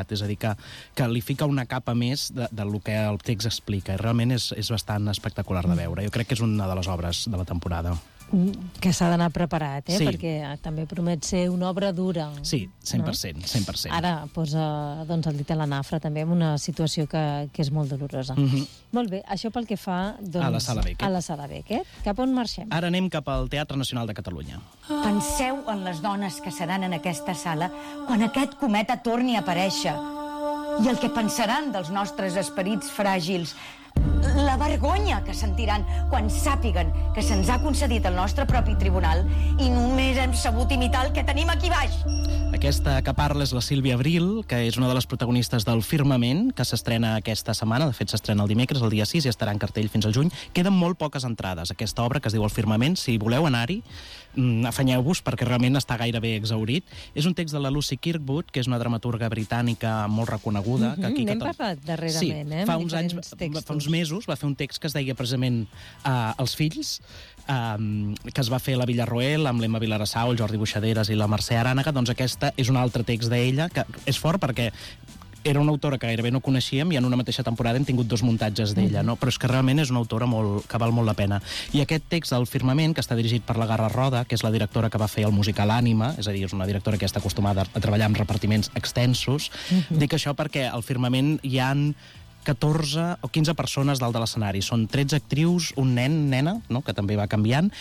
art, és a dir, que li fica una capa més del que el text explica, i realment és bastant espectacular de veure. Jo crec que és una de les obres de la temporada. Que s'ha d'anar preparat, Sí. perquè també promet ser una obra dura. Sí, 100%, 100%. Ara posa el dit a la nafra també en una situació que és molt dolorosa. Molt bé, això pel que fa A la Sala Beckett. a la Sala Beckett. Cap on marxem? Ara anem cap al Teatre Nacional de Catalunya. Penseu en les dones que seran en aquesta sala quan aquest cometa torni a aparèixer. I el que pensaran dels nostres esperits fràgils. La vergonya que sentiran quan sàpiguen que se'ns ha concedit el nostre propi tribunal i només hem sabut imitar el que tenim aquí baix. Aquesta que parla és la Sílvia Abril, que és una de les protagonistes del Firmament, que s'estrena aquesta setmana. De fet, s'estrena el dimecres, el dia 6, i estarà en cartell fins al juny. Queden molt poques entrades. Aquesta obra, que es diu El Firmament, si voleu anar-hi, afanyeu-vos, perquè realment està gairebé exhaurit. És un text de la Lucy Kirkwood, que és una dramaturga britànica molt reconeguda. Que aquí N'hem parlat darrerament, sí, fa uns mesos va fer un text que es deia precisament Els fills, que es va fer a la Villarroel amb l'Emma Vilarassau, el Jordi Buixaderes i la Mercè Arànega. Doncs aquesta és un altre text d'ella, que és fort perquè era una autora que gairebé no coneixíem i en una mateixa temporada hem tingut 2 muntatges d'ella, no? Però és que realment és una autora que val molt la pena. I aquest text del Firmament, que està dirigit per la Garra Roda, que és la directora que va fer el musical Ànima, és a dir, és una directora que està acostumada a treballar amb repartiments extensos. Dic això perquè al Firmament hi han 14 o 15 persones dalt de l'escenari. Són 13 actrius, un nen, nena, no?, que també va canviant,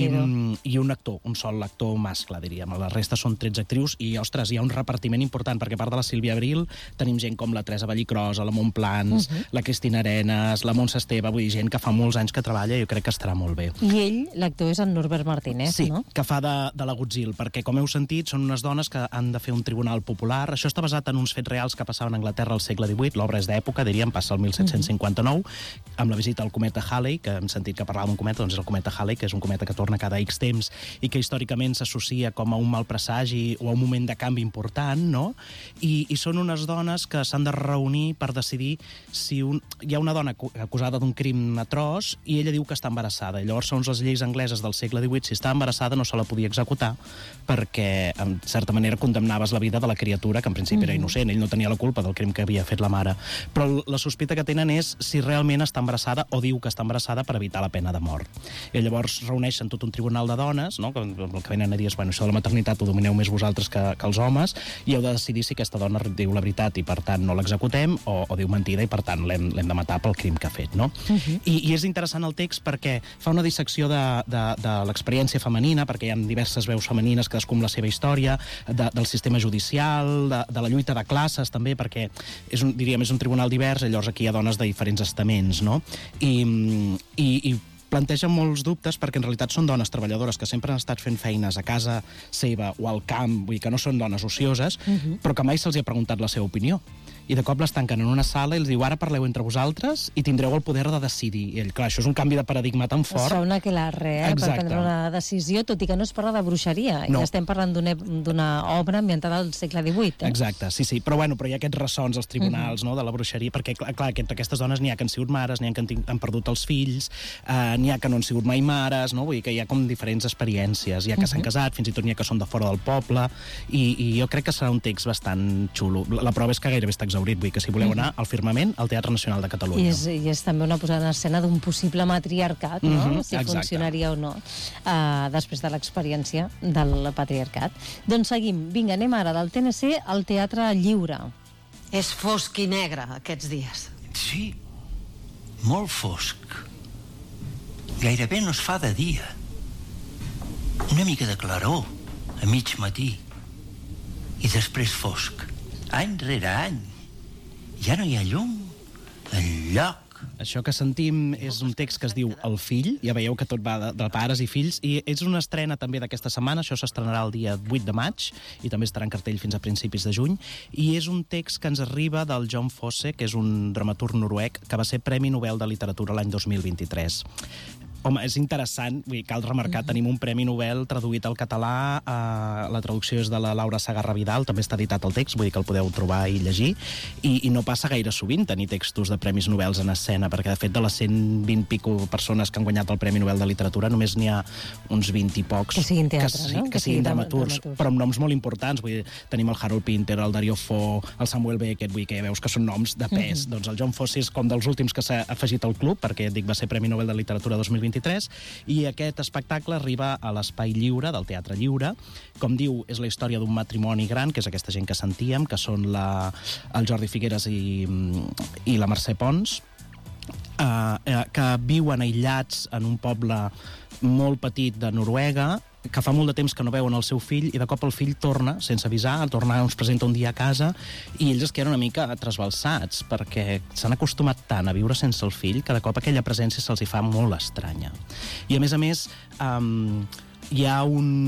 i un actor, un sol actor mascle, diríem. La resta són 13 actrius i, ostres, hi ha un repartiment important, perquè a part de la Sílvia Abril tenim gent com la Teresa Vallicrosa, la Montplans, la Cristina Arenas, la Montse Esteve, vull dir, gent que fa molts anys que treballa i jo crec que estarà molt bé. I ell, l'actor, és en Norbert Martínez, sí, no? Sí, que fa de l'Agutzil, perquè, com heu sentit, són unes dones que han de fer un tribunal popular. Això està basat en uns fets reals que passaven a Anglaterra al segle XVIII, l'obra és d'època, diríem, passa el 1759, amb la visita al cometa Halley, que hem sentit que parlava d'un cometa, doncs és el cometa Halley, que és un cometa que torna cada X temps i que històricament s'associa com a un mal presagi o a un moment de canvi important, no? I són unes dones que s'han de reunir per decidir si hi ha una dona acusada d'un crim atroç i ella diu que està embarassada. I llavors, segons les lleis angleses del segle XVIII, si està embarassada no se la podia executar perquè, en certa manera, condemnaves la vida de la criatura, que en principi era innocent. Ell no tenia la culpa del crim que havia fet la mare. Però la sospita que tenen és si realment està embarassada o diu que està embarassada per evitar la pena de mort. I llavors reuneixen tot un tribunal de dones, no?, que el que venen a dir és, bueno, això de la maternitat ho domineu més vosaltres que els homes, i heu de decidir si aquesta dona diu la veritat i, per tant, no l'executem, o diu mentida i, per tant, l'hem de matar pel crim que ha fet, no? I és interessant el text perquè fa una dissecció de l'experiència femenina, perquè hi ha diverses veus femenines, cadascú amb la seva història, del sistema judicial, de la lluita de classes, també, perquè és un tribunal divers, llavors aquí hi ha dones de diferents estaments, no? I planteja molts dubtes perquè en realitat són dones treballadores que sempre han estat fent feines a casa seva o al camp, vull dir que no són dones ocioses, però que mai se'ls ha preguntat la seva opinió. I de cop les tanquen en una sala i els diu, ara parleu entre vosaltres i tindreu el poder de decidir. I ell, clar, això és un canvi de paradigma tan fort. Es fa una aquelarre, per prendre una decisió, tot i que no es parla de bruixeria. No. Ja estem parlant d'una obra ambientada al segle XVIII. Exacte, sí. Però hi ha aquests ressons als tribunals, no?, de la bruixeria, perquè, clar, entre aquestes dones n'hi ha que han sigut mares, n'hi ha que han perdut els fills, n'hi ha que no han sigut mai mares, no? Vull dir que hi ha com diferents experiències. Hi ha que s'han casat, fins i tot n'hi ha que són de fora del poble, i jo crec que serà un text bastant xulo. La prova és que gairebé està exhaurit, vull dir que si voleu anar al Firmament, al Teatre Nacional de Catalunya. I és també una posada en escena d'un possible matriarcat, no?, si funcionaria o no, després de l'experiència del patriarcat. Doncs seguim. Vinga, anem ara del TNC al Teatre Lliure. És fosc i negre, aquests dies. Sí, molt fosc. Gairebé no es fa de dia. Una mica de claror, a mig matí. I després fosc. Any rere any. Ja no hi ha llum enlloc. Això que sentim és un text que es diu El fill, ja veieu que tot va de pares i fills, i és una estrena també d'aquesta setmana, això s'estrenarà el dia 8 de maig, i també estarà en cartell fins a principis de juny, i és un text que ens arriba del John Fosse, que és un dramaturg noruec, que va ser Premi Nobel de Literatura l'any 2023. Home, és interessant, cal remarcar, tenim un Premi Nobel traduït al català, la traducció és de la Laura Segarra Vidal, també està editat el text, vull dir que el podeu trobar i llegir, i no passa gaire sovint tenir textos de Premis Nobels en escena, perquè de fet de les 120 pico persones que han guanyat el Premi Nobel de Literatura només n'hi ha uns 20 i pocs que siguin teatre, no? Que siguin dramaturgs, però amb noms molt importants, vull dir, tenim el Harold Pinter, el Dario Fo, el Samuel Beckett, vull dir que ja veus que són noms de pes. Doncs el John Fosse és com dels últims que s'ha afegit al club, perquè dic va ser Premi Nobel de Literatura 2023, i aquest espectacle arriba a l'Espai Lliure, del Teatre Lliure. Com diu, és la història d'un matrimoni gran, que és aquesta gent que sentíem, que són el Jordi Figueres i la Mercè Pons, que viuen aïllats en un poble molt petit de Noruega, que fa molt de temps que no veuen el seu fill, i de cop el fill torna, sense avisar, ens presenta un dia a casa, i ells es queden una mica trasbalsats, perquè s'han acostumat tant a viure sense el fill, que de cop aquella presència se'ls hi fa molt estranya. I a més, hi ha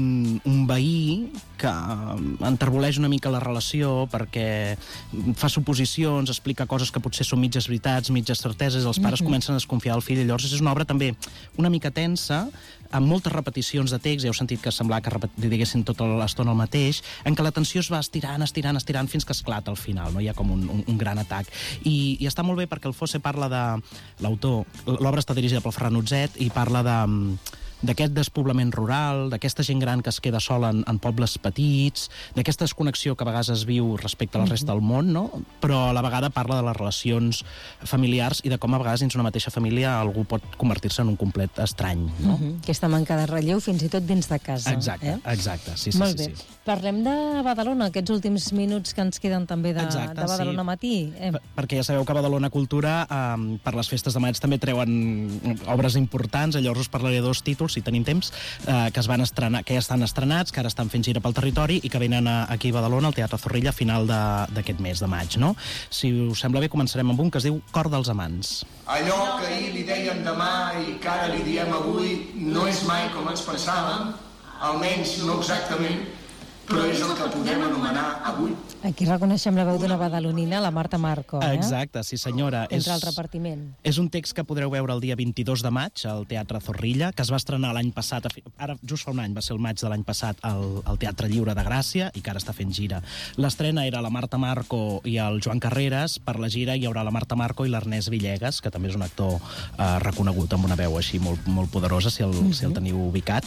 un veí que enterboleix una mica la relació perquè fa suposicions, explica coses que potser són mitges veritats, mitges certeses, els pares comencen a desconfiar del fill, i llavors és una obra també una mica tensa, amb moltes repeticions de text, ja heu sentit que semblava que diguessin tota l'estona el mateix, en què la tensió es va estirant fins que esclata al final, no? Hi ha com un gran atac. I està molt bé perquè el Fosse parla de l'autor, l'obra està dirigida pel Ferran Utzet, i parla d'aquest despoblament rural, d'aquesta gent gran que es queda sola en pobles petits, d'aquesta desconnexió que a vegades es viu respecte a la resta del món, no? Però a la vegada parla de les relacions familiars i de com a vegades dins una mateixa família algú pot convertir-se en un complet estrany, no? Aquesta manca de relleu fins i tot dins de casa. Exacte, sí. Molt bé. Parlem de Badalona, aquests últims minuts que ens queden també de Badalona Matí. Perquè ja sabeu que a Badalona Cultura, per les festes de maig, també treuen obres importants, llavors us parlaré de 2 títols, si tenim temps, que es van estrenar, que ja estan estrenats, que ara estan fent gira pel territori i que venen aquí a Badalona, al Teatre Zorrilla, a final d'aquest mes de maig, no? Si us sembla bé, començarem amb un que es diu Cor dels amants. Allò que ahir li dèiem demà i que ara li diem avui no és mai com ens pensàvem, almenys no exactament, però és el que podem anomenar avui. Aquí reconeixem la veu d'una badalonina, la Marta Marco. Exacte, sí senyora. Entre el repartiment. És un text que podreu veure el dia 22 de maig al Teatre Zorrilla, que es va estrenar l'any passat, ara just fa un any, va ser el maig de l'any passat, al Teatre Lliure de Gràcia, i que ara està fent gira. L'estrena era la Marta Marco i el Joan Carreras. Per la gira hi haurà la Marta Marco i l'Ernest Villegas, que també és un actor reconegut, amb una veu així molt poderosa, si el teniu ubicat.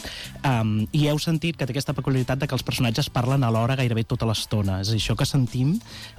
I heu sentit que té aquesta peculiaritat de que els personatges parlen alhora gairebé tota l'estona. És això que sentim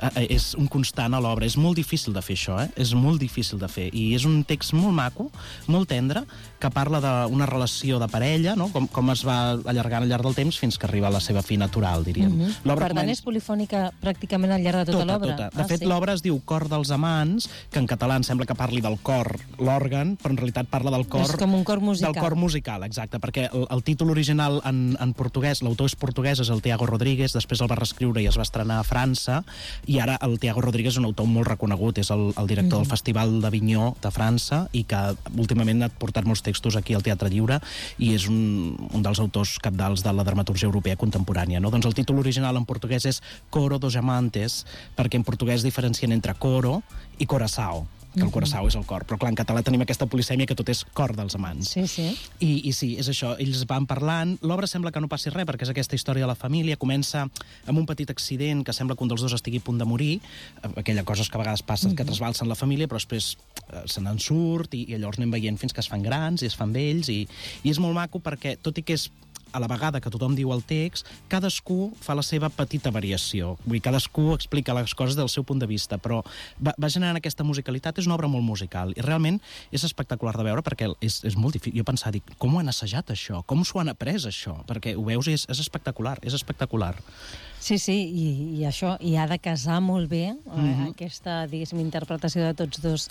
és un constant a l'obra. És molt difícil de fer això, és molt difícil de fer. I és un text molt maco, molt tendre, que parla d'una relació de parella, no? Com es va allargant al llarg del temps fins que arriba a la seva fi natural, diríem. Per tant, és polifònica pràcticament al llarg de tota l'obra? Tota. De fet, l'obra es diu Cor dels amants, que en català em sembla que parli del cor, l'òrgan, però en realitat parla del cor... És com un cor musical. Del cor musical, exacte, perquè el títol original en portuguès, l'autor és portuguès, és el Tiago Rodríguez, després el va reescriure i es va estrenar a França, i ara el Tiago Rodríguez és un autor molt reconegut, és el director del Festival d'Avinyó de França, i que últimament ha portat molts textos aquí al Teatre Lliure, i és un dels autors cabdals de la dramatúrgia europea contemporània, no? Doncs el títol original en portuguès és Coro dos Amantes, perquè en portuguès diferencien entre coro i coração, que el coração és el cor, però clar, en català tenim aquesta polisèmia que tot és cor dels amants. Sí. I sí, és això, ells van parlant, l'obra sembla que no passi res, perquè és aquesta història de la família, comença amb un petit accident que sembla que un dels dos estigui a punt de morir, aquella coses que a vegades passen, que trasbalsen la família, però després se n'en surt, i llavors anem veient fins que es fan grans i es fan vells, i és molt maco perquè, tot i que és a la vegada que tothom diu el text, cadascú fa la seva petita variació. Vull dir, cadascú explica les coses del seu punt de vista, però va generant aquesta musicalitat. És una obra molt musical, i realment és espectacular de veure, perquè és molt difícil. Jo pensava, dic, com ho han assajat això? Com s'ho han après, això? Perquè ho veus i és espectacular, és espectacular. Sí, i això, i ha de casar molt bé aquesta, diguéssim, interpretació de tots dos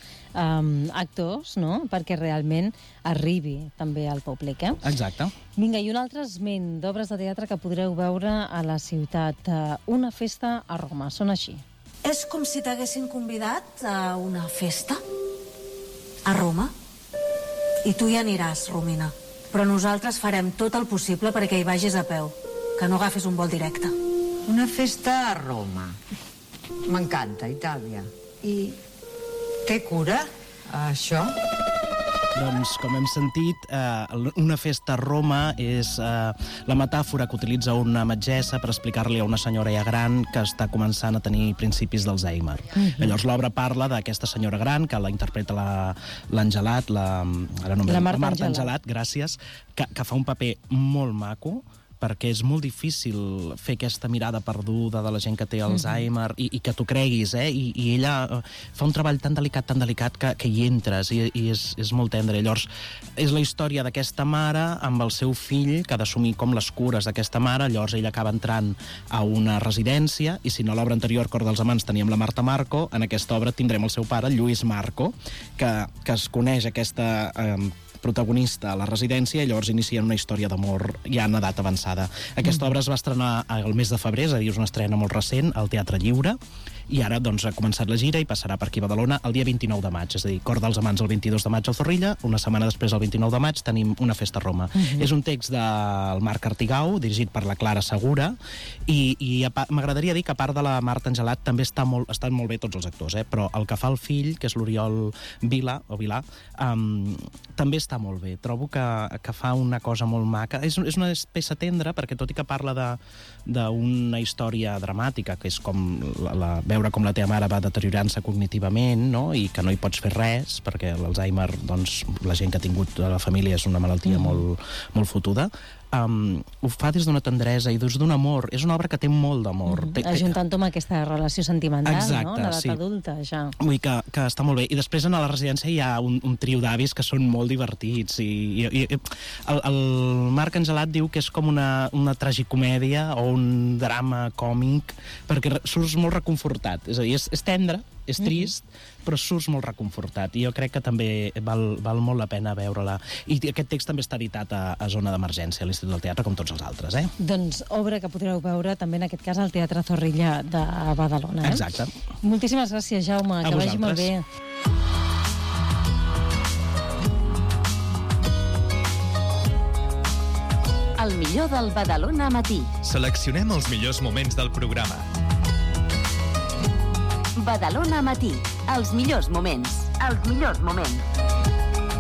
actors, no?, perquè realment arribi també al públic, Exacte. Vinga, i un altre esment d'obres de teatre que podreu veure a la ciutat. Una festa a Roma, són així. És com si t'haguessin convidat a una festa a Roma. I tu hi aniràs, Romina. Però nosaltres farem tot el possible perquè hi vagis a peu, que no agafis un vol directe. Una festa a Roma. M'encanta, Itàlia. I té cura, això? Doncs, com hem sentit, una festa a Roma és la metàfora que utilitza una metgessa per explicar-li a una senyora ja gran que està començant a tenir principis d'Alzheimer. Llavors, l'obra parla d'aquesta senyora gran, que la interpreta l'Angelat, la Marta Angelat, gràcies, que fa un paper molt maco, perquè és molt difícil fer aquesta mirada perduda de la gent que té Alzheimer i que t'ho creguis, i ella fa un treball tan delicat que hi entres i és molt tendre. Llavors, és la història d'aquesta mare amb el seu fill, que ha d'assumir com les cures d'aquesta mare. Llavors ella acaba entrant a una residència, i si no, a l'obra anterior, Cor dels amants, teníem la Marta Marco. En aquesta obra tindrem el seu pare, Lluís Marco, que es coneix aquesta protagonista a la residència, i llavors inicien una història d'amor ja en edat avançada. Aquesta obra es va estrenar el mes de febrer, és a dir, és una estrena molt recent, al Teatre Lliure, i ara doncs, ha començat la gira i passarà per aquí a Badalona el dia 29 de maig, és a dir, Cor dels amants el 22 de maig al Zorrilla, una setmana després, el 29 de maig, tenim una festa a Roma. És un text del Marc Artigau, dirigit per la Clara Segura, i m'agradaria dir que a part de la Marta Angelat també estan molt bé tots els actors, però el que fa el fill, que és l'Oriol Vilà, també està molt bé. Trobo que fa una cosa molt maca. És una peça tendra, perquè tot i que parla d'una història dramàtica, que és com veure com la teva mare va deteriorant-se cognitivament, no? I que no hi pots fer res, perquè l'Alzheimer, doncs, la gent que ha tingut a la família és una malaltia molt fotuda. Ho fa des d'una tendresa i des d'un amor. És una obra que té molt d'amor. Ajuntant-ho amb aquesta relació sentimental, exacte, no? L'edat sí. adulta, ja. Vull dir que està molt bé. I després a la residència hi ha un trio d'avis que són molt divertits. I el Marc Angelat diu que és com una tragicomèdia o un drama còmic, perquè surts molt reconfortat. És a dir, és tendre, és trist, però surts molt reconfortat. I jo crec que també val molt la pena veure-la. I aquest text també està editat a Zona d'Emergència, a l'Institut del Teatre, com tots els altres. Doncs obra que podreu veure també en aquest cas al Teatre Zorrilla de Badalona. Exacte. Moltíssimes gràcies, Jaume. Que vagi molt bé. El millor del Badalona Matí. Seleccionem els millors moments del programa. Badalona Matí. Els millors moments. Els millors moments.